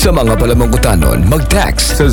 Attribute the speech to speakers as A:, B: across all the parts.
A: Sa mga palamangkutanon, mag-text sa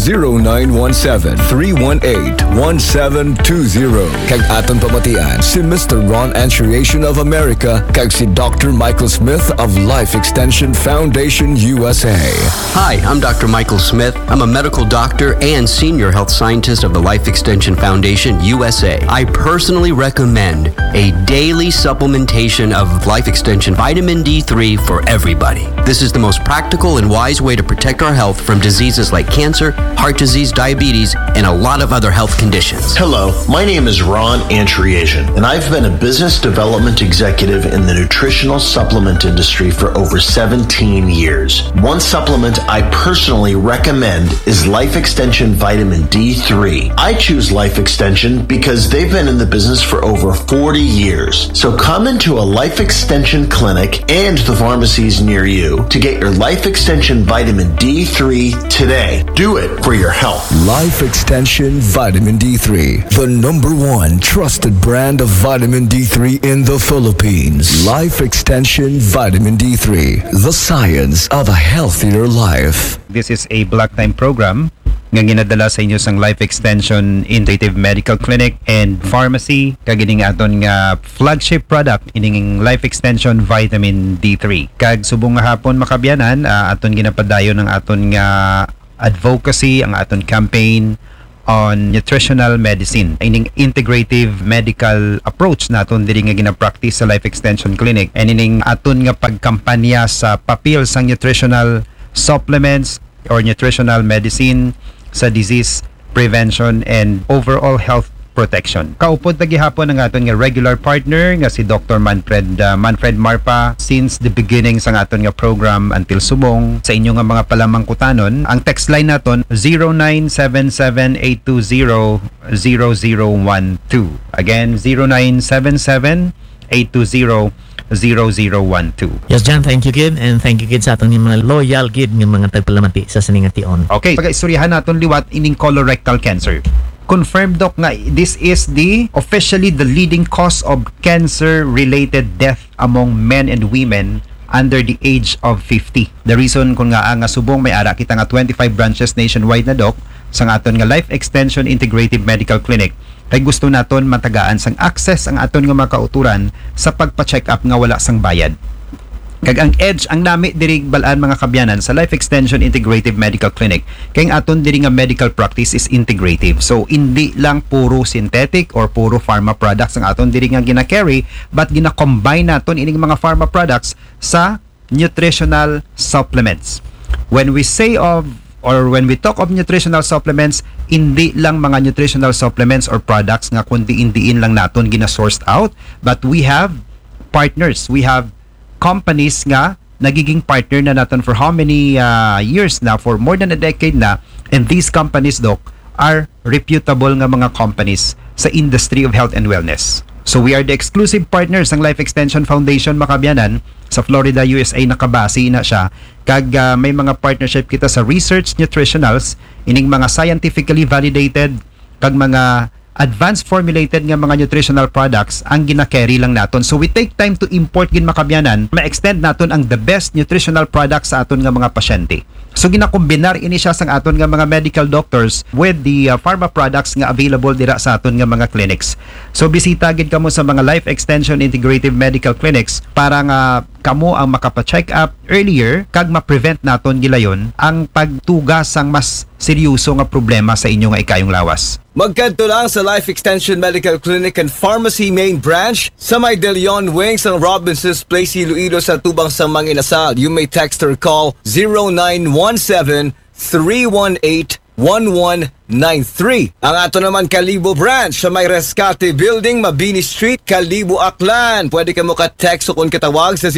A: 0917-318-1720. Kag aton pamatian si Mr. Ron Anchuriation of America kag si Dr. Michael Smith of Life Extension Foundation USA.
B: Hi, I'm Dr. Michael Smith. I'm a medical doctor and senior health scientist of the Life Extension Foundation USA. I personally recommend a daily supplementation of Life Extension Vitamin D3 for everybody. This is the most practical and wise way to protect our health from diseases like cancer, heart disease, diabetes, and a lot of other health conditions.
C: Hello, my name is Ron Anchuriation, and I've been a business development executive in the nutritional supplement industry for over 17 years. One supplement I personally recommend is Life Extension Vitamin D3. I choose Life Extension because they've been in the business for over 40 years. So come into a Life Extension clinic and the pharmacies near you to get your Life Extension Vitamin D3 today. Do it for your health.
A: Life Extension Vitamin D3, the #1 trusted brand of vitamin D3 in the Philippines. Life Extension Vitamin D3, the science of a healthier life.
D: This is a block time program nga ginadala sa inyo sang Life Extension Integrative Medical Clinic and Pharmacy kagining aton nga flagship product ining Life Extension Vitamin D3. Kag subong nga hapon makabyanan aton ginapadayon ng aton nga advocacy, ang aton campaign on nutritional medicine. Ining integrative medical approach naton diri nga gina-practice sa Life Extension Clinic and ining aton nga pagkampanya sa papel sang nutritional supplements or nutritional medicine sa disease prevention and overall health protection. Kaupod na gihapon ang aton nga regular partner nga si Dr. Manfred Marpa since the beginning sa aton nga program until subong sa inyo nga mga palamangkutanon. Ang text line naton 0977-820-0012. Again, 0977-820-0012.
E: Yes, John, thank you kid, and thank you kid sa atong mga loyal kid ng mga tagpalamati sa siningation.
D: Okay, pag-istoryahan naton liwat ining colorectal cancer. Confirmed doc nga this is officially the leading cause of cancer-related death among men and women under the age of 50. The reason kung nga subong may ara kita nga 25 branches nationwide na doc sa aton nga Life Extension Integrative Medical Clinic kay gusto naton matagaan sang access ang aton nga makauturan sa pagpa-check up nga wala sang bayad. Kag ang edge ang nami diri balaan mga kabyanan sa Life Extension Integrative Medical Clinic kay ang aton diri nga medical practice is integrative. So hindi lang puro synthetic or puro pharma products ang aton diri nga gina-carry but gina-combine naton ining mga pharma products sa nutritional supplements. When we talk of nutritional supplements, hindi lang mga nutritional supplements or products nga kundi indiin lang naton gina-sourced out, but we have partners, we have companies nga nagiging partner na naton for how many years na, for more than a decade na, and these companies doc are reputable nga mga companies sa industry of health and wellness. So we are the exclusive partners ng Life Extension Foundation makabyanan sa Florida, USA. Nakabase na siya kag may mga partnership kita sa research nutritionals ining mga scientifically validated kag mga advanced formulated nga mga nutritional products ang gina-carry lang naton. So we take time to import gin makabyanan, ma-extend naton ang the best nutritional products sa aton nga mga pasyente. So ginakombinar ini siya sang aton nga mga medical doctors with the pharma products nga available dira sa aton nga mga clinics. So bisita gid kamo sa mga Life Extension Integrative Medical Clinics para nga kamo ang makapa-check up earlier kag ma-prevent naton gilayon ang pagtugas sang mas seryoso nga problema sa inyo nga ikayong lawas.
A: Magkanto lang sa Life Extension Medical Clinic and Pharmacy Main Branch sa may De Leon Wings ng Robinson's Place, Iloilo sa Tubang sa Manginasal. You may text or call 0917-318-1193. Ang ato naman Kalibo Branch sa may Rescate Building, Mabini Street, Kalibo, Aklan. Pwede ka mo ka-text o kung katawag sa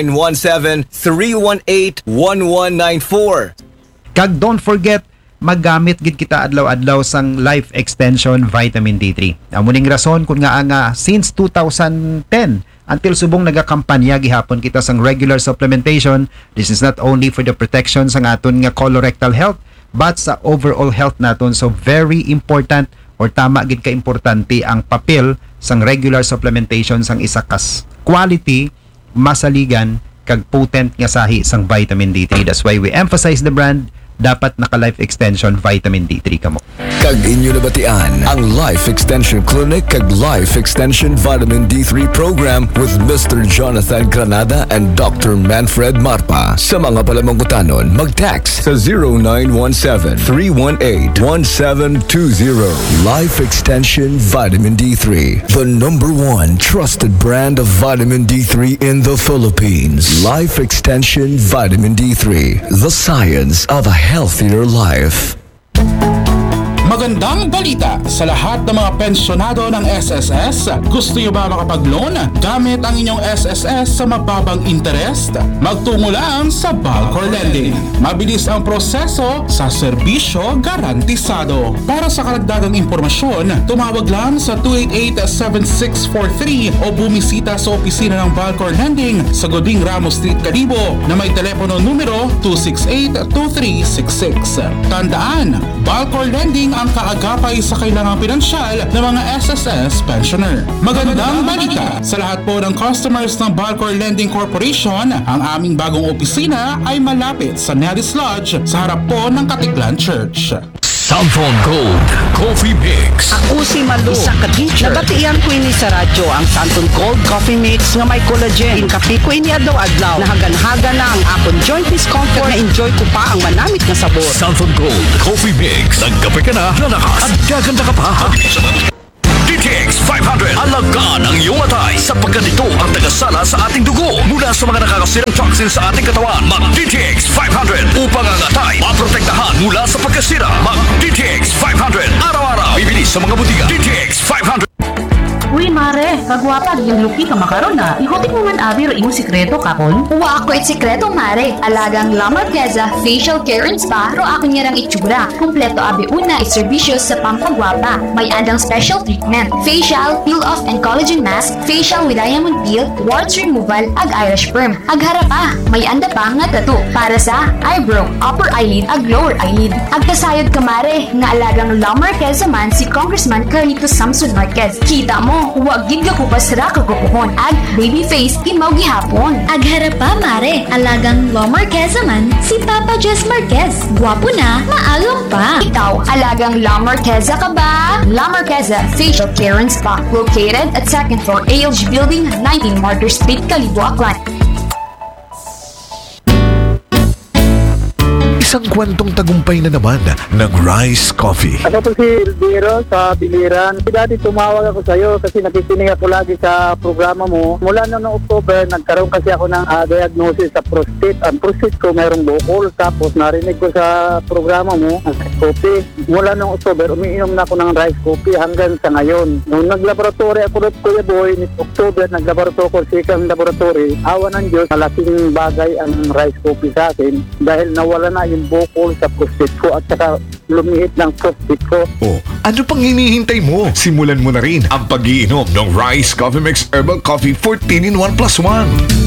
A: 0917-318-1194.
D: Kag don't forget, maggamit gid kita adlaw-adlaw sang Life Extension Vitamin D3. Amuning rason kun nga since 2010 until subong nagakampanya gihapon kita sang regular supplementation. This is not only for the protection sang aton nga colorectal health but sa overall health naton. So very important or tama gid ka importante ang papel sang regular supplementation sang isa kas quality, masaligan kag potent nga sahi sang vitamin D3. That's why we emphasize the brand, dapat naka Life Extension Vitamin D3 kamo.
A: Kag inyo nabatian ang Life Extension Clinic kag Life Extension Vitamin D3 Program with Mr. Jonathan Granada and Dr. Manfred Marpa. Sa mga palamangkutanon, mag-text sa 0917-318-1720. Life Extension Vitamin D3, the #1 trusted brand of vitamin D3 in the Philippines. Life Extension Vitamin D3, the science of a healthier life.
F: Magandang balita sa lahat ng mga pensyonado ng SSS. Gusto niyo ba makapag-loan gamit ang inyong SSS sa mababang interest? Magtungo lang sa Balcor Lending. Mabilis ang proseso sa serbisyo garantisado. Para sa karagdagang impormasyon, tumawag lang sa 288-7643 o bumisita sa opisina ng Balcor Lending sa Goding Ramos Street, Calibo na may telepono numero 268-2366. Tandaan, Balcor Lending ang kaagapay sa kailangang pinansyal ng mga SSS pensioner. Magandang balita sa lahat po ng customers ng Balcor Lending Corporation. Ang aming bagong opisina ay malapit sa Nellis Lodge sa harap po ng Katiklan Church.
A: Samphon Gold Coffee Mix.
G: Ako si Malu, isa ka teacher. Nabatian ko ini sa radyo ang Santon Gold Coffee Mix nga may collagen. Inkapi ko ini adlaw-adlaw. Nahagan-haga na ang akong joint discomfort na enjoy ko pa ang manamit na sabor.
A: Samphon Gold Coffee Mix. Nagkape ka na, lalakas at gaganda ka pa. DTX 500. Alagaan ang iyong atay sapagkat ito ang tagasala sa ating dugo mula sa mga nakakasirang toxins sa ating katawan. Mag DTX 500 upang ang atay maprotektahan mula sa pagkasira. Mag DTX 500. Araw-araw. Bibili sa mga butika. DTX 500.
H: Uy, mare, kagwapa, yung lupi ka makaroon na. Ikotik mo man abi ro imong sikreto kakon.
I: Uwa ako it sikreto, mare. Alagang La Marqueza Facial Care and Spa, ro ako niyarang itsura. Kompleto abi una, iserbisyo sa pampagwapa. May andang special treatment. Facial, peel-off and collagen mask, facial with diamond peel, warts removal, ag Irish perm. Ag harapa, may anda pa nga tattoo para sa eyebrow, upper eyelid, ag lower eyelid. Ag kasayod ka, mare, nga alagang La Marqueza man si Congressman Carlito Samson Marquez. Kita mo, huwag gid ka kupasra kagupuhon ag baby face imaw gihapon.
J: Ag harapa, mare, alagang La Marqueza man si Papa Jess Marquez. Gwapo na, maalong pa.
I: Ikaw, alagang La Marqueza ka ba? La Marqueza Facial Care and Spa, located at 2nd floor ALG Building, 19 Martyr Street, Calibo, Aklan.
K: Isang kwentong tagumpay na naman ng Rice Coffee.
L: Ako po si Elviro sa Biliran. Dati tumawag ako sa iyo kasi nakikinig ako lagi sa programa mo. Mula noong October, nagkaroon kasi ako ng diagnosis sa prostate. Ang prostate ko mayroong bukol. Tapos narinig ko sa programa mo, ang Rice Coffee. Mula noong October, umiinom na ako ng Rice Coffee hanggang sa ngayon. Nung naglaboratory ako doon, Kuya Boy, ni October, naglaboratory ko sa isang laboratory. Awa ng Diyos, malaking bagay ang Rice Coffee sa akin dahil nawala na yung bukol sa prostate ko at saka lumihit ng prostate ko.
K: Oh, ano pang hinihintay mo? Simulan mo na rin ang pag-iinom ng Rice Coffee Mix Herbal Coffee 14 in 1 plus 1.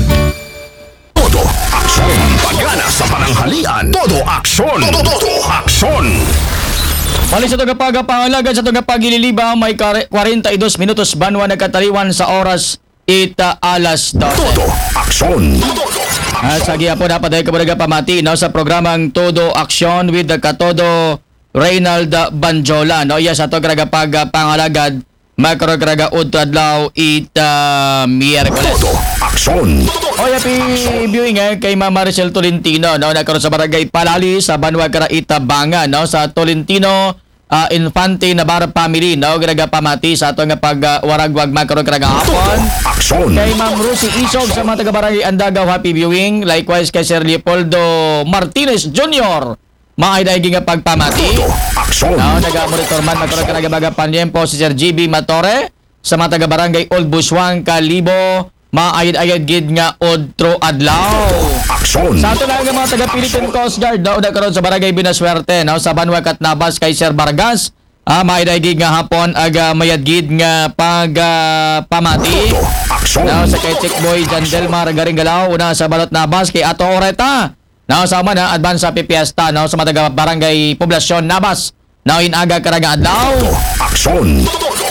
A: Todo aksyon. Pagana sa pananghalian. Todo aksyon. Todo aksyon.
M: Balik sa pangalaga sa pagililiba, may 42 minutos banwa nagkataliwan sa oras ita alas 12.
A: Todo aksyon.
M: Sa giya po dapat ay kabaraga pamati no, sa programang Todo Aksyon with the Katodo Reynald Banjola. No? Iya sa to karaga pangalagad magkaroon karaga udtadlaw ita Miyerkules.
A: Todo Aksyon.
M: O yapi viewing kay Mama Maricel Tolentino. No? Nagkaroon sa barangay Palali sa Banwa Kara ita Banga. No? Sa Tolentino Infante Navarro family, no? Karaga pamati sa ato nga pagwaragwag magkaroon karaga hapon.
A: Aksyon.
M: Kay Ma'am Rosie Isog sa mga taga-barangay Andagaw, happy viewing. Likewise kay Sir Leopoldo Martinez Jr. Maayday nga pagpamati.
A: Aksyon.
M: No, naga-monitor man magkaroon karaga baga panyempo si Sir GB Matore sa mga taga-barangay Old Bushwang, Kalibo. Maayad-ayad gid nga odtro adlaw.
A: Aksyon.
M: Sa ato lang mga taga-Philippine Coast Guard, no, nagkaroon sa barangay Binaswerte, no, sa Banwag at Nabas kay Sir Vargas. Maayad gid nga hapon aga mayad gid nga pamati.
A: Aksyon.
M: No, sa kay Chick Boy Jandel Margaring Galaw, una sa Balot Nabas kay Ato Oreta. No, sa man advance sa pipiesta, no, sa mga taga-barangay Poblasyon Nabas. No, inaga karaga adlaw.
A: Aksyon.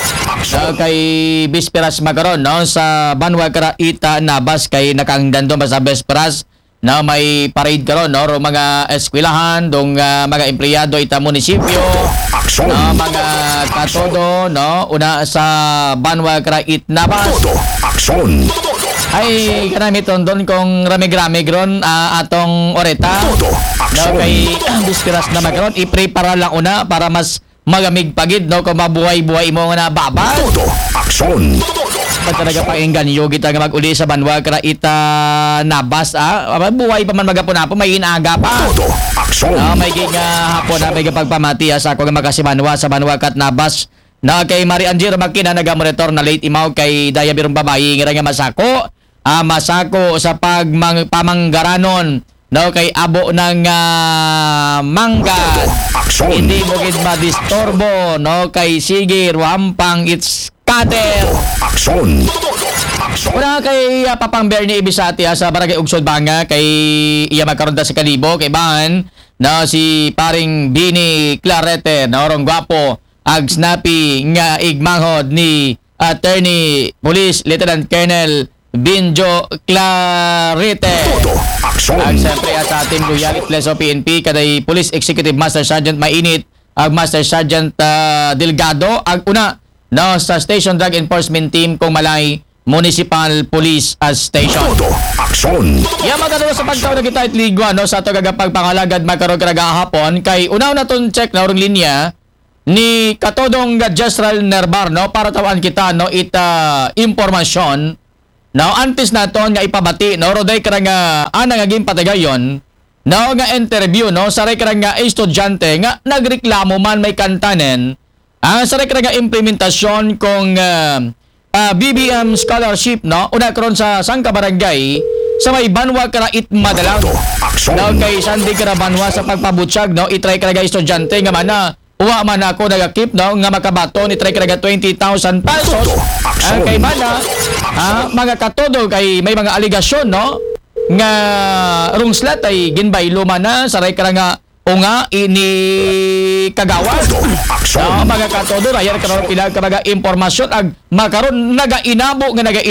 M: kay Bisperas magaron no sa Banwa Kara Ita Nabas kay nakangdan do sa Bisperas na may parade karon no ro mga eskwelahan dong mga empleyado ita munisipyo no mga katodo no una sa Banwa Kara Ita Nabas
K: Aksyon!
M: ay kanami tondon kong ramig-ramig ron atong oreta no kay Bisperas na magaron i-prepare lang una para mas magamig pagid no kung mabuhay-buhay mo nga babad
K: Aksyon!
M: Pag talaga pakinggan kita nga mag-uli sa Banwa Kara Ita Nabas buhay pa man magapunapo may inaga pa may hapon na may pagpamati sa ako nga magasimanwa sa Banwa Kara Nabas na kay Mari Angier Makina nagamonitor na late imaw kay daya birong babae nga masako masako sa pamanggaranon no kay abo ng mangga hindi mo gid madistorbo no kay sige ruampang it's cutter
K: Aksyon!
M: Una kay Papang Bernie Ibisati sa Barangay Ugsod Banga kay iya magkaroon sa kalibo kay Ban na si paring Bini Clarete na orong gwapo ag snappy nga igmanghod ni Attorney Police Lieutenant Colonel Binjo Clarete. Ag siyempre sa ating loyal Itleso PNP kaday Police Executive Master Sergeant Mainit ag Master Sergeant Delgado ag una no sa Station Drug Enforcement Team kung Malay Municipal Police Station.
K: Aksyon!
M: Ya magkano sa pagtaw na kita itligwa no sa ito gagapagpangalagad magkaroon karaga hapon kay unaw na ton check na orong linya ni Katodong Jasral Nerbar no para tawan kita no ita impormasyon no antes naton nga ipabati no roday karanga anang aging patagayon no nga interview no sa karanga estudyante nga nagreklamo man may kantanen sa karanga implementasyon kung BBM scholarship no una karon sa Sangka Barangay sa may Banwa Kara It Madalag no kay Sandy Kara Banwa sa pagpabutyag no itry karanga estudyante nga mana uwa man ako nagakip no nga makabato ni try karanga 20,000 pesos kay mana mga katodo kay may mga aligasyon no nga rung slat ay ginbaylo man na sa ray karanga unga ini kagawad no mga katodo ayan karon pila ka mga impormasyon ag makaron nagainabo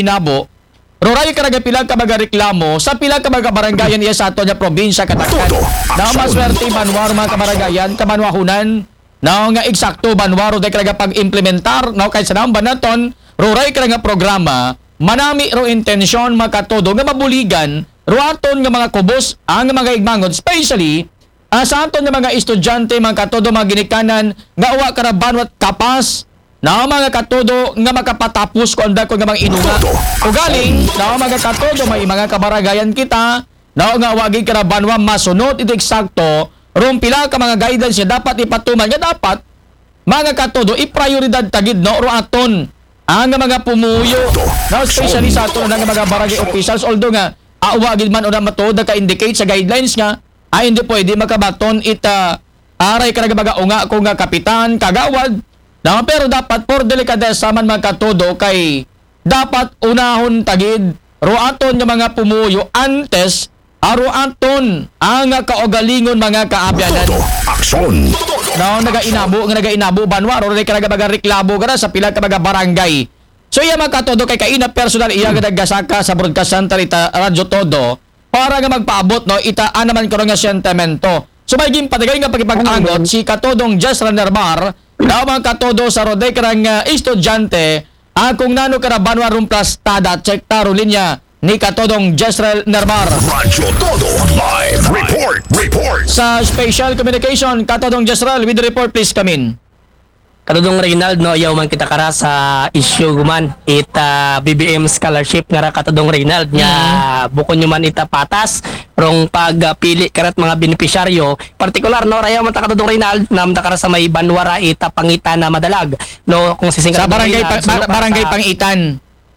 M: roray ka pila ka mga reklamo sa pila ka mga barangayan iya sa ato nya probinsya Katakan na maswerte Banwaro mga kabaranggayan kamanwahunan no nga eksakto Banwaro day ka pag-implementar no kay sa namba naton roray ka nga programa manami ro intensyon makatodo nga mabuligan ro aton nga mga kubos ang mga igmangon especially sa aton nga mga estudyante mga katodo mga ginikanan nga uwa karaban at kapas na mga katodo nga makapatapos ko anda ko nga mga inunga ugaling na mga katodo may mga kabaragayan kita na nga wagi karabanwa masunod ito eksakto ron pila ka mga guidance nga dapat ipatuman nga dapat mga katodo i-prioridad tagid no ro aton ang mga pumuyo no especially sa aton nga mga barangay officials although nga awagid man una matuod ka indicate sa guidelines nga ay hindi pwede makabaton ita aray ka nagabaga unga ko nga kapitan kagawad na pero dapat por delikadesa man magkatodo kay dapat unahon tagid ro aton nga mga pumuyo antes aro aton ang kaugalingon mga kaabyanan
K: Aksyon!
M: no nagainabo Banwaro ray ka nagabaga reklamo gara sa pila ka mga barangay so iya magkatodo kay kaina personal iya naggasaka sa broadcast center ita Radyo Todo para nga magpaabot no ita naman ko nga sentimento so may patagay nga pagipag-angot si Katodong Jasral Nerbar na mga katodo sa roday karang estudyante kung nano karabanwa rum plastada check taro linya ni Katodong Jasral Nerbar
K: Radyo Todo live report
M: sa special communication Katodong Jasral with the report please come in.
N: Katudong Reynald no ayaw man kita kara sa issue guman ita BBM scholarship nga katudong Reynald nya bukon nyo man ita patas rong pagpili karat mga benepisyaryo partikular no ayaw man ta katudong Reynald nam ta kara sa may Banwara ita Pangitan na Madalag no kung sisingkat
M: sa barangay Pangitan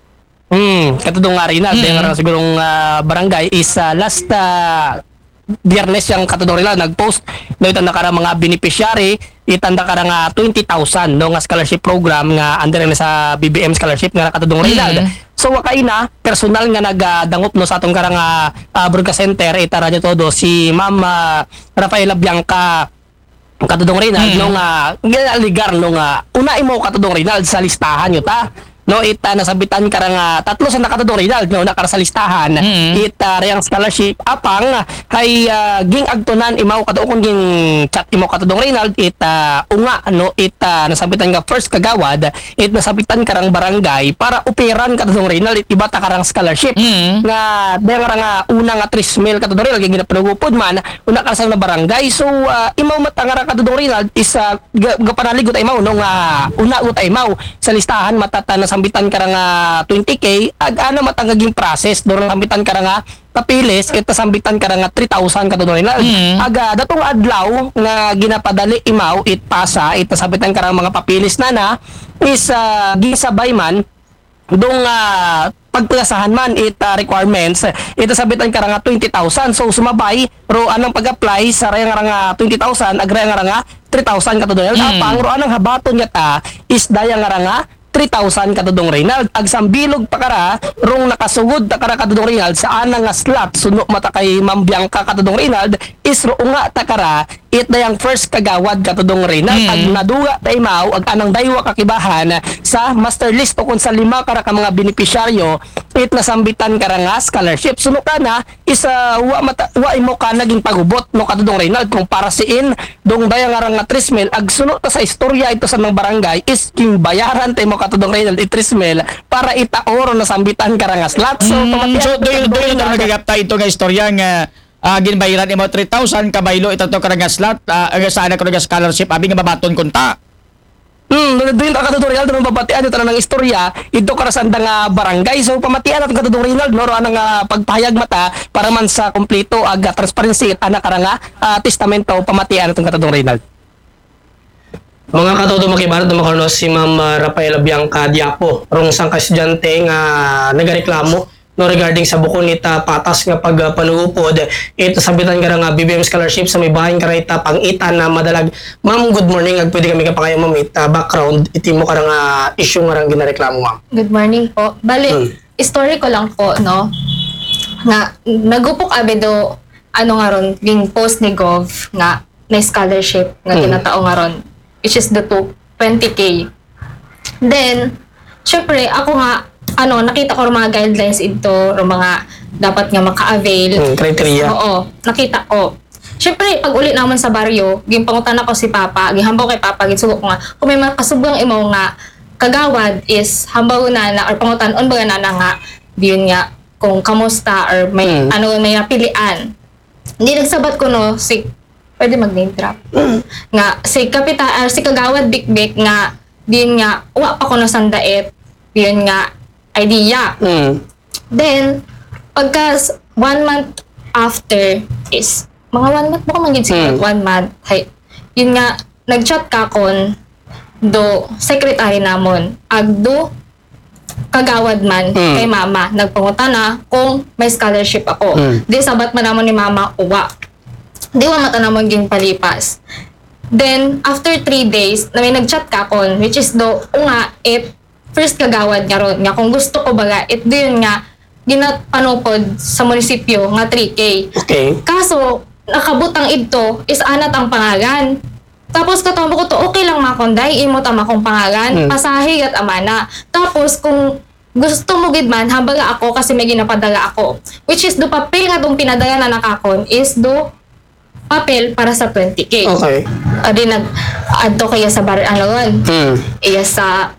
N: katudong Reynald nga sigurong barangay is last Biyernes yung katudong Reynald nagpost no itanda kara mga beneficiary itanda kara nga 20,000 no nga scholarship program nga under na sa BBM scholarship nga katudong Reynald so wakay na personal nga nagdangot no sa atong kara nga broadcast center ita Radyo Todo si Ma'am Rafaela Bianca Katudong Rinald nung ginaligar nung una imo Katudong Rinald sa listahan nyo ta. No, nasabitan ka nga tatlo sa nakatudong Rinald no nakara sa listahan. Reyang scholarship apang kay ging agtunan imaw katuon ging chat imo katudong Rinald unga no nasabitan nga first kagawad nasabitan karang barangay para operan katudong Rinald iba ta karang scholarship nga dera nga una nga 3,000 katudong Rinald ging ginapanugupod man una ka sa barangay so imaw matangara katudong Rinald is gapanaligot imaw no nga una ut imaw sa listahan matata sambitan ka nga 20K ano matangaging process doon sambitan ka nga papilis sambitan ka nga 3,000 katudong Rinald aga datong adlaw nga ginapadali imaw pasa sambitan ka mga papilis na is gisabay man dong pagplasahan man requirements sabitan ka nga 20,000 so sumabay ro anang pag-apply sa rayang nga 20,000 agrayang nga 3,000 katudong Rinald apang ro anang habaton nga ta is dayang nga 3,000 katudong Rinald agsambilog pa kara rong nakasugod ta kara katudong Rinald sa anang nga slot suno mata kay Ma'am Bianca katudong Rinald is ro nga ta kara dayang first kagawad katudong Rinald ag naduga ta imaw ag anang daywa kakibahan sa master list o kung sa 5 kara ka mga benepisyaryo nasambitan kara nga scholarship suno kana is wa imo ka naging pagubot no katudong Rinald kung para siin dong dayang nga 3,000 ag suno ta sa istorya ito sa mga barangay is king bayaran ta imo katudong Rinald 3,000 para itaoro nasambitan kara nga slot so
M: do you nagagapta ito nga istorya nga ginbayaran imo 3,000 kabaylo ito to karang slot sana ko nga scholarship abi nga babaton kunta
N: doon ka katudong Rinald nung babatian ito ng istorya ito karasanda nga barangay so pamatian natin katudong Rinald no anang pagpahayag mata para man sa kompleto aga transparency anak karanga testamento pamatian natin katudong Rinald.
O: Mga katuto makibarat na makarno si Ma'am Rafaela Bianca Diapo rong sang kaestudyante nga nagareklamo no regarding sa bukon nita patas nga pagpanugupod sabitan ka nga BBM scholarship sa may bahay ka ita pang-ita na madalag. Ma'am, good morning ag pwede kami kapangayo ma'am background iti mo ka nga issue nga rang ginareklamo ma'am.
P: Good morning po. Bali, story ko lang po no nga nagupok abedo ano nga ron ging post ni Gov nga na scholarship nga tinatao nga ron which is the 20K. Then, syempre, ako nga, nakita ko mga guidelines ito, mga dapat nga maka-avail.
O: Criteria.
P: Oo, nakita ko. Syempre, pag ulit naman sa baryo, gimpangutan ako si Papa, gihambaw kay Papa, gisugo ko nga, kung may makasubang imo nga, kagawad is, hambaw na or pangutan, on ba na nga, diyon nga, kung kamusta, or may, may napilian. Hindi nagsabat ko no, pwede mag-name drop. Nga, si Kagawad Bikbik nga, din nga, uwa pa ko na sandait, yun nga, idea. Then, pagka 1 month after is, mga 1 month, baka magiging siguro, 1 month, yun nga, nag-chat ka kon, do, secretary namon, agdo, kagawad man, kay mama, nagpanguta na kung may scholarship ako. Di sabat man namon ni mama, uwa. Di wa mata namon ging palipas. Then, after 3 days, na may nag-chat ka kon, which is do, nga, first kagawad nga ron, nga kung gusto ko baga, do yun nga, ginapanupod sa munisipyo, nga 3K.
O: Okay.
P: Kaso, nakabutang ito, is anat ang pangalan. Tapos, katombo ko to, okay lang makonday, imo tama kong pangalan, pasahig at amana. Tapos, kung gusto mo gid man, hambaga ako, kasi may ginapadala ako. Which is, do papel nga itong pinadala na nakakon, is do papel para sa 20K.
O: Okay.
P: Adi nag-add to kaya sa Barangon. Iya sa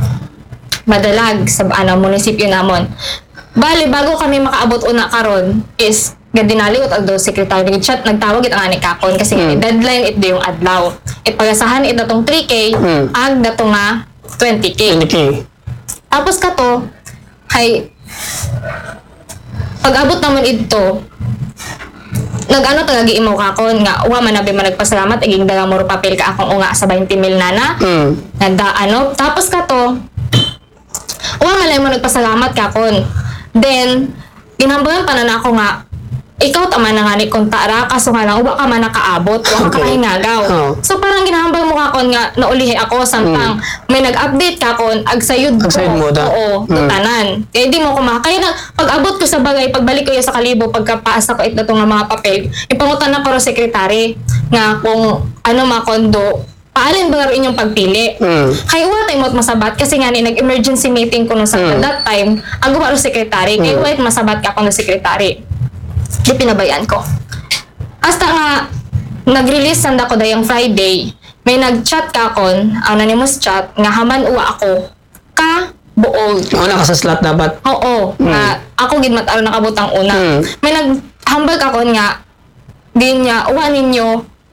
P: Madalag, sa munisipyo namon. Bali, bago kami makaabot una karon is gadinaliwat ang do secretary nag-chat, nagtawag it ang ani kakon kasi deadline it yung adlaw. Pagasahan it datong 3K, ag dato nga 20K. Tapos kato, pag-abot naman ito, nag-ano tagagi imo kakon nga uwa man nabi man nagpasalamat iging dalang mo papel ka akong unga sa 20,000 nana. Tapos kato uwa man lang mo nagpasalamat kakon. Then ginhambagan pa na ako nga ikaw tama na nga ni kontara, kaso nga lang, uwa ka man nakaabot, uwa ka kahingagaw. So parang ginahambal mo ka kon nga, naulihi ako, samtang may nag-update ka kon, agsayod ko.
O: Agsayod mo da.
P: Oo, tanan. Kaya di mo kumaka. Kaya na, pag-abot ko sa bagay, pagbalik ko sa Kalibo, pagkapaasa ko ito nga mga papel, ipangutan na ko ro sekretary, nga kung ano makondo, paalin ba rin inyong pagpili? Kaya uwa tayo mo't masabat, kasi nga ni nag-emergency meeting ko nung sa that time, ang gumawa ro sekretary, kaya uwa masabat ka kung sekretary. Di pinabayaan ko. Hasta nga, nag-release sanda ko dayang Friday, may nag-chat ka kon, anonymous chat, nga haman uwa ako, ka buol.
O: Una ka sa slot dapat?
P: Oo. Nga, ako gid mataro nakabutang una. May naghambal ka kon nga, gin niya, uwa ninyo,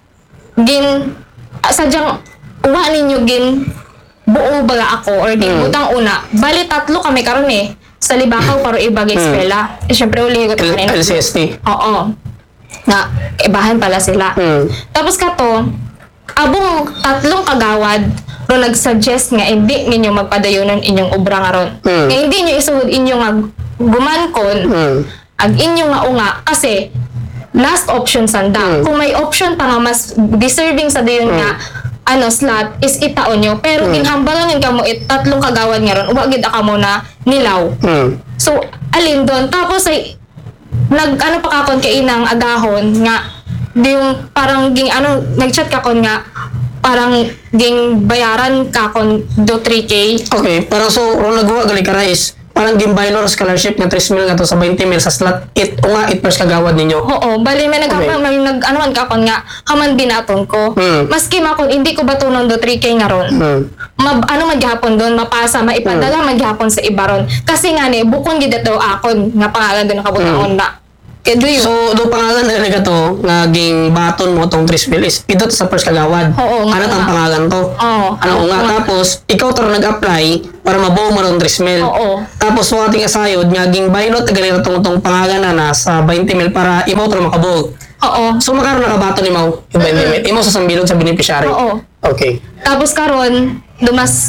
P: sadyang, uwa ninyo gin, buo baga ako, or gin butang una. Bali, 3 kami karon sa Libakaw para ibagay eskwela. Siyempre, uli ko kanina.
O: LCST?
P: Oo. Na, ibahan pala sila. Tapos kato, abong 3 kagawad, ro nag-suggest nga hindi ninyo magpadayunan inyong obra nga ron. Nga hindi nyo isuhod inyong gumankon, ag inyong nga unga, kasi last option sanda. Kung may option pa nga mas deserving sa dayon nga, slot is itaon nyo. Pero ginhambalan ka mo 3 kagawad nga ron, uwagid ka mo na nilaw. So, alin doon. Tapos ay, pa kakon kay inang agahon nga, di yung parang nag-chat ka kon nga, parang ging bayaran ka kon do 3K.
O: Okay, parang so, nagawa gali ka is, parang gimbaylo scholarship nga 3 mil nga to sa 20 mil sa slot 8 o nga 8 pers kagawad ninyo. Oo, bali may nag-anuan ka kon nga haman binaton ko. Maski makon hindi ko batunon do 3K nga ron. Maghapon doon mapasa maipadala maghapon sa iba ron. Kasi nga ni bukon gid daw akon nga pangalan doon nakabutang na. So, do pangalan na nga to, nga ging baton mo tong 3 mil is, ito sa first kagawad. Oo. Ano tang pangalan to? Oo. Ano nga, tapos, ikaw taro nag-apply para mabuo mo ng 3 mil. Oo. Tapos, so ating asayod, nga ging baylot, ganito tong pangalan na sa 20 mil para imaw taro makabuo. Oo. So, makaroon nakabaton imaw yung 20 mil. Imaw sa sambilog sa beneficiary. Oo. Okay. Tapos karon dumas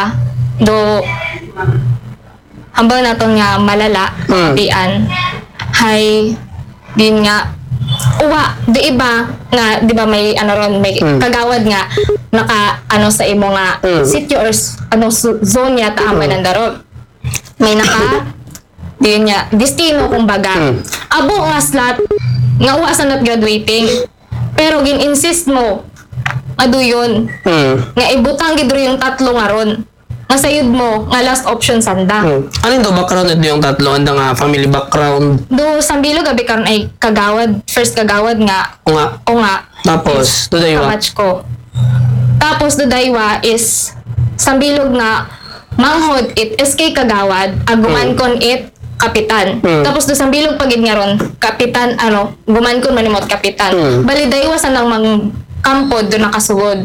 O: hambal na to nga malala, dian. Hay din nga uwa di iba nga di ba may may kagawad nga naka sa imo nga city or zone ya ta man nandaro may naka din nga destino kumbaga abo nga slot nga uwa sa not graduating pero gin-insist mo aduyon nga ibutang gid yung 3 nga ron nga sayod mo nga last option sanda. Ano do background ito yung 3 anda nga family background? Do sambilog gabi karon ay kagawad, first kagawad nga. O nga. Tapos dudaywa. Kamatch ko. Tapos dudaywa is sambilog nga manghod it SK kagawad, aguman kon it kapitan. Tapos do sambilog pagid nga ron kapitan guman kon manimot kapitan. Bali daywa sa nang mang kampod do nakasugod.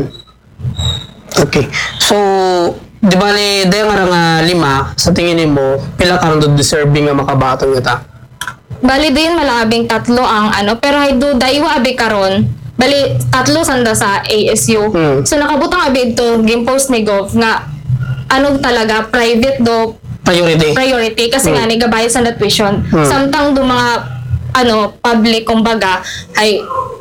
O: Okay. So di ba ni dayo nga 5 sa tingin mo pila karon do deserving nga makabaton nga ta? Bali din malabing 3 ang pero hay do daywa abi karon bali 3 sanda sa ASU. So nakabutang abi ito game post ni Gov nga talaga private do priority kasi nga ni gabayad sa tuition. Samtang do mga public kumbaga ay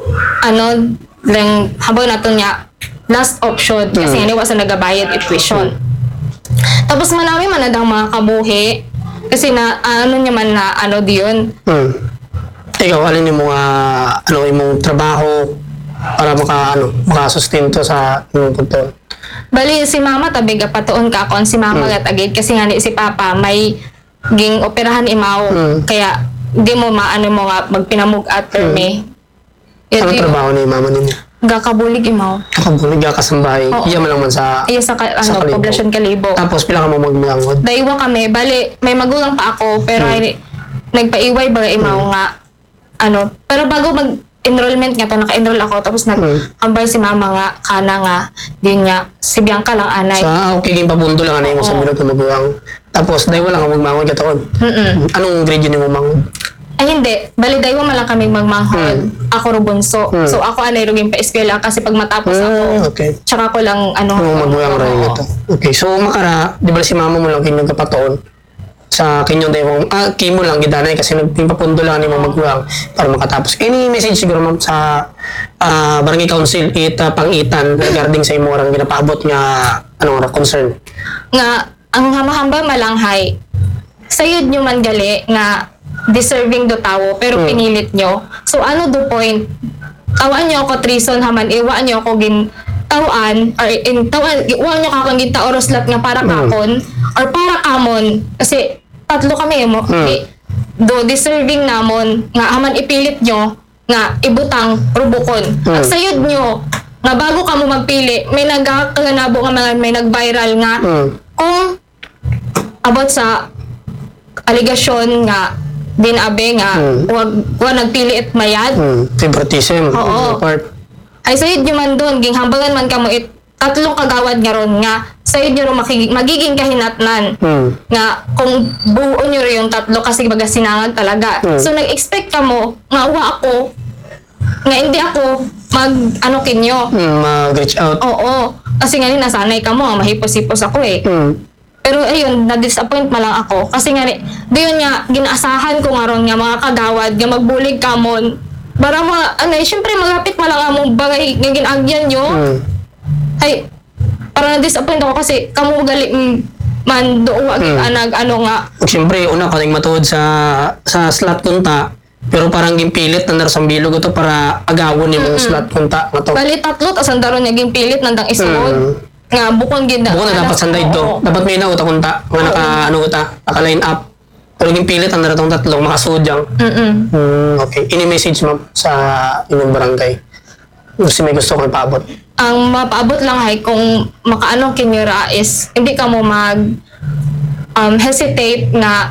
O: lang habang nato niya last option kasi nga niwa sa nagabayad tuition. Tapos manami man nadang mga kabuhi kasi na niya man na diyon. Ikaw alin yung mga imong trabaho para makasustento sa imong pagtuon? Bali si mama tabi patuon ka kon si mama gatagid kasi nga ni si papa may ging operahan imaw kaya di mo mo nga magpinamug at perme. Anong trabaho ni mama ninyo? Gakabulig imaw. Gakabulig, gakasambahay. Iya man lang man sa Kalibo. Poblasyon Kalibo. Tapos pila ka mo magmangod? Daiwa kami. Bali, may magulang pa ako pero nagpaiway ba imaw nga pero bago mag-enrollment nga to, naka-enroll ako tapos nag-ambay si mama nga kana nga din nga si Bianca lang anay. Okay, yung pabundo lang anay mo sa bilog na magulang. Tapos daiwa lang ka magmangod ka taon? Anong grade yun yung mamangod? Ay hindi, bali daywa man lang kami magmanghod. Ako ro bunso. So ako anay ruging pa eskwela kasi pag matapos ako. Okay. Tsaka ko lang magulang ra ito. Okay, so makara, di ba si mama mo lang kinyo kapatoon? sa kinyong dayong kimo lang gidanay kasi nagtimpapundo lang ni mga magulang para makatapos. Any message siguro ma'am sa barangay council pangitan regarding sa imo orang ginapaabot nga anong concern?
P: Nga ang hamahamba malanghay sayod nyo man gali nga deserving do tawo pero pinilit nyo. So ano do point? Tawan nyo ako treason haman iwa nyo ako gin tawan or in tawan iwa nyo kakang ginta oros lat nga para kakon or para kamon kasi tatlo kami mo do deserving namon nga haman ipilit nyo nga ibutang rubukon. Ang sayod nyo nga bago ka mo magpili may nagkakanabo nga mga may nag-viral nga kung about sa aligasyon nga dinabe nga wag nagpili at mayad
O: favoritism
P: ay sayod nyo man doon ging hambangan man kamo tatlong kagawad nga ron nga sayod nyo ron magiging kahinatnan nga kung buo nyo rin yung tatlo kasi baga sinangag talaga so nag-expect ka mo nga wa ako nga hindi ako mag kinyo
O: mag-reach out
P: kasi nga nasanay ka mo mahipos-hipos ako pero ayun na-disappoint ma lang ako kasi nga diyon nga ginaasahan ko nga ron nga mga kagawad nga magbulig ka mo para syempre magapit ma lang among bagay nga ginagyan nyo ay parang na-disappoint ako kasi kamo gali man doon anag nga
O: siyempre una kaning matuod sa slot kunta pero parang gimpilit na narasang bilog ito para agawon ni mong slot kunta
P: bali tatlo tas andaron niya gimpilit nandang isugod nga bukon gid
O: bukon na dapat sanday ito dapat may nauta kunta nga naka line up pero gimpilit ang naratong tatlong makasudyang okay ini message ma'am sa inyong barangay kasi may gusto kong paabot.
P: Ang mapaabot lang ay kung makaano kinyura is hindi ka mo hesitate na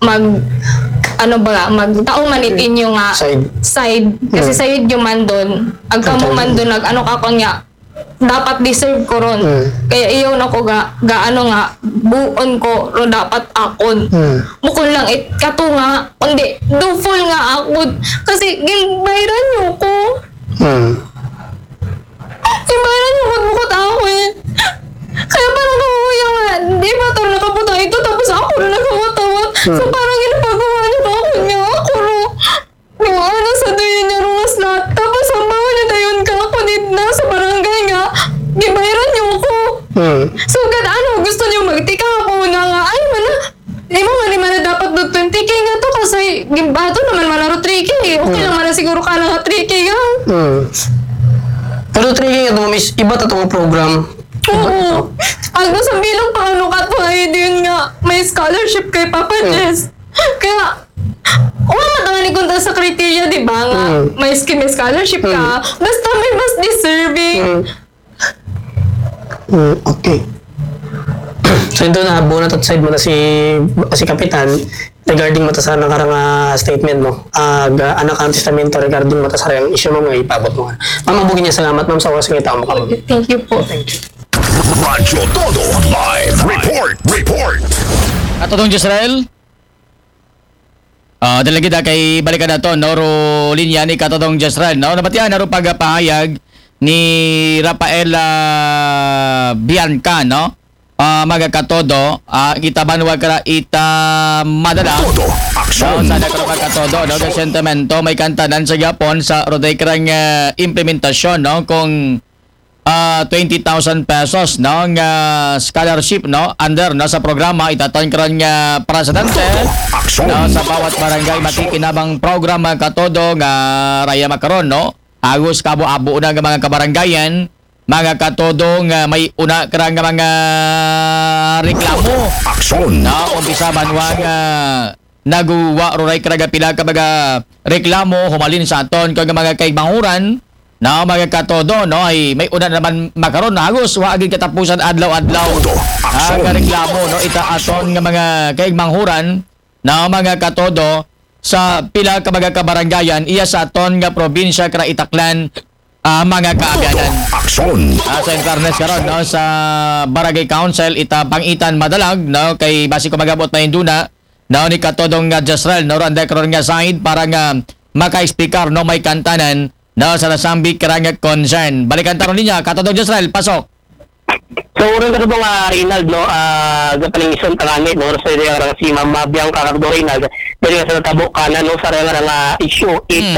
P: magtaong manitin yung side kasi sayod yung man doon ag kamo man doon niya dapat deserve ko ron kaya iyon ako ga buon ko ron dapat akon mukon lang kato nga kundi do full nga ako kasi ginbayran nyo ko ginbayran nyo magbukot ako kaya parang kamuya nga di ba ito nakaputang ito tapos ako na nakamutawat so parang ginapagawa nyo ba ako niya ako sa doon niya rungas lahat tapos ang bawa niya dayon ka ako na sa barangay nga gibayran niyo ako so gusto niyo magtika ako na nga ay di mo man dapat do 20k nga to kasi gimbato naman manaro 3k okay lang man siguro ka lang 3k nga
O: pero 3k nga to miss iba tatong program
P: ang sa bilang panganukat mo ay din nga may scholarship kay Papa Jess kaya matangani kunta sa criteria di ba nga may scholarship ka basta may mas deserving
O: okay so ito na bunat at side mo na si Kapitan regarding matasan ng karang statement mo anak ang testamento regarding matasan ang issue mo nga ipabot mo ma'am bugin niya salamat ma'am sa oras ng itaw mo kamo
P: thank you po
K: Radyo Todo Live Report
M: Katotong Jezreel dalagida kay balikan na to Noro linya ni Katotong Jezreel nabatian naro pagpahayag ni Rafaela Bianca magakatodo itabanwa kara ita madala
K: Todo aksyon
M: sa nakaro magkatodo ka sentimento may kantanan sa Japon sa roday karang implementasyon kung 20,000 pesos nga scholarship under sa programa itaton karon nga presidente sa bawat barangay makikinabang program katodo nga raya makaron agos kabo-abo na nga mga kabarangayan mga katodo nga may una karang nga mga reklamo
K: aksyon
M: umpisa banwa nga naguwa roray karaga pila ka mga reklamo humalin sa aton kag mga kaigbanguran mga katodo ay may una naman makaron agos wa agid katapusan adlaw-adlaw ang reklamo ita aton nga mga kaigmanghuran mga katodo sa pila ka mga kabarangayan iya sa aton nga probinsya kara Itaklan mga kaabyanan
K: aksyon
M: sa internet karon sa barangay council ita pangitan madalag kay basi ko magabot na induna ni katodong nga Jezreel randa karon nga side para nga maka-speaker may kantanan sa nasambit karang concern balikan taron niya katodong Jezreel pasok
N: So, rin ka nga, Reynald, no, gapaling ison tanganit, no, sa rin nga si Ma'am Bianca Cardo Reynald, dahil nga sa natabo ka na, no, sa rin nga issue,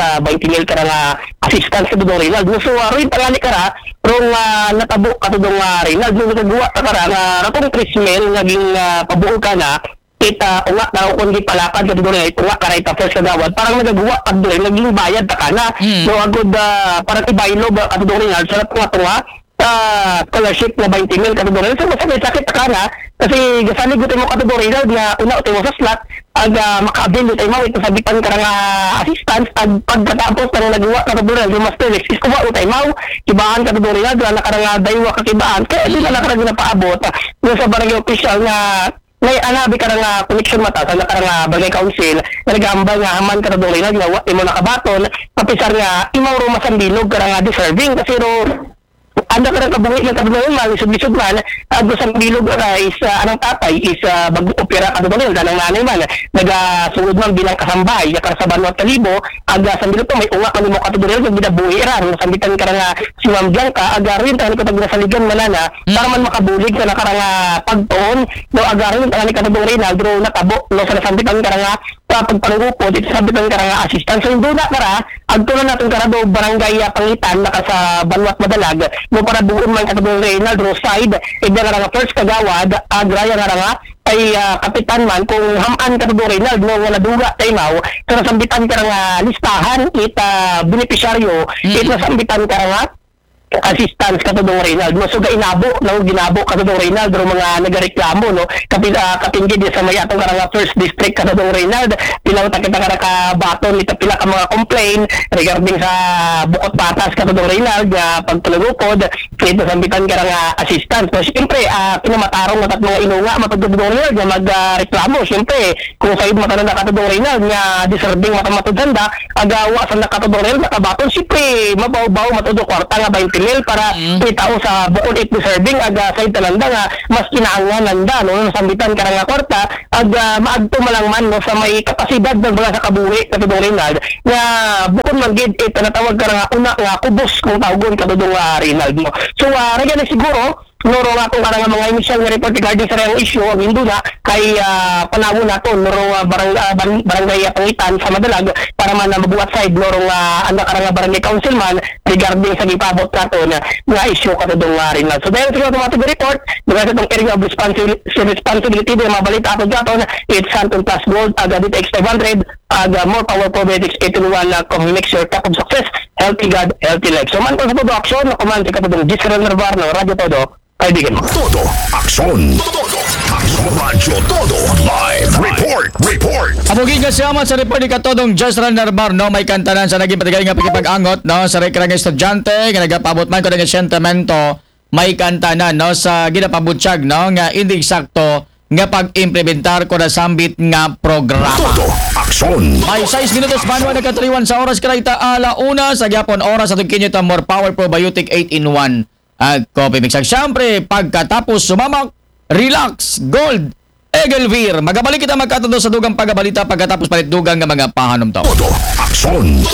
N: 20 mil ka nga assistance sa Dudong Reynald. No, so, rin tanganit ka ra, rong natabo ka Dudong Reynald, no, nagagawa ka ra, nga ratong 3 mil, naging pabuo ka na, kita unga na kung di palakad ka doon ay unga ka rita first kagawad parang nagagawa pag doon naging bayad ta kana no agud parang ibaylo ba ka doon nga sa tunga scholarship na 20 mil ka doon so sakit ta kana kasi gasalig gud mo ka doon nga una uto mo sa slot aga makabil tay mo ito sabitan ka nga assistance ag pagkatapos na nagawa ka doon nga master is ko wa utay mo kibahan ka doon nga nga daywa ka kibaan kaya di na ka napaabot sa barangay official nga may anabi ka nga connection mata sa nga barangay council nagambal nga haman ka doon nga wa imo nakabaton kapisar nga imaw ro masambilog ka nga deserving kasi ro anda ka kabuhi ng kadulong malisod-lisod man sa bilog is anong tatay is mag-opera kadulong danang nanay man nagasulod man bilang kasambay yakar sa Banwat Kalibo aga sa bilog to may unga kanimo kadulong ng bidabuhi ra sambitan ka nga si Ma'am Bianca aga rin tani ko tagnasaligan manana para man makabulig sa nakaranga pagtuon no aga rin tani kadulong Reynald ro natabo no sa sambitan ka nga pagpangupo dito sambitan ka nga assistant so induna kara agtulan natin kara do barangay Pangitan naka sa Banwat Madalag no para buon man katulong Reynald Roside igda nga first kagawad agraya nga ay kapitan man kung haman katulong Reynald no wala duga taymaw sa sambitan ka nga listahan ita beneficiaryo ita sambitan ka nga assistance katulong Reynald no so ginabo katulong Reynald ro mga nagareklamo no kapinggid sa may atong karanga first district katulong Reynald pilaw ta kita ka baton ita pila ka mga complain regarding sa Bukot Patas katulong Reynald pagtulugod ito sambitan ka nga assistance so syempre pinamatarong na tatlong inunga matudong Reynald nga magreklamo syempre kung sa mata na katulong Reynald nga deserving matudanda agawa sa nakatulong Reynald nakabaton syempre mabaw-baw matudong kwarta nga 20 mil para itao sa bukod it deserving aga sa italanda nga mas kinaangan nanda no sambitan ka nga kwarta aga maadto malangman no sa may kapasidad ng mga sa kabuhi katulong Reynald nga bukod man gid ito natawag ka nga una nga kubos kung tawgon katulong Reynald no so rega na siguro noro nga kung karang mga initial nga report regarding sa rayong issue ang hinduna kay panawo na to noro barangay Pangitan sa Madalag para man na mabuhat side noro nga anda karang barangay councilman regarding sa gipabot nato nga issue katulong Reynald so dahil sa automatic report dahil sa itong area of responsibility na mabalita ako dito it's Santon Plus Gold aga dito X500 aga more power probiotics 8-in-1 na make sure cup of success healthy God healthy life so man kung sa production na kuman si katulong Giselle Nervar ng Radyo Todo kaibigan mo.
K: Todo Aksyon. Aksyon Radyo Todo Live Report.
M: Abugin ka siya sa report ni Katodong Giselle Nervar no may kantanan sa naging patigay nga pagkipagangot no sa rekrang estudyante nga nagapabot man ko ng sentimento may kantanan no sa ginapabutsyag no nga hindi sakto nga pag-implementar ko na sambit nga programa.
K: Todo Aksyon.
M: May 6 minutos manuwa nagkatriwan sa oras karayta alauna sa gyapon oras atong kinyo ta more power probiotic 8-in-1 at coffee mix. Siyempre, pagkatapos sumamak, relax, gold, Eaglevere. Magabalik kita magkatundo sa dugang pagabalita pagkatapos palit dugang ng mga pahanom to.
K: Todo Aksyon.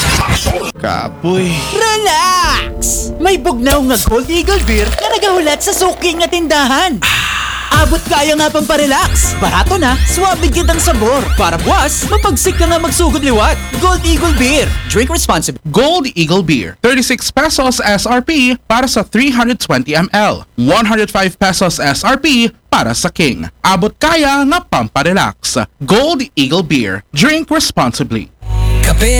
Q: Kapoy. Relax! May bugnaw nga Gold Eagle Beer na nagahulat sa suki nga tindahan. Abot kaya nga pang parelax. Barato na, suwabig kitang sabor. Para buwas, mapagsik ka nga magsugod liwat. Gold Eagle Beer. Drink responsibly.
F: Gold Eagle Beer, 36 pesos SRP para sa 320 ml. 105 pesos SRP para sa King. Abot kaya nga pamparelax. Gold Eagle Beer. Drink responsibly.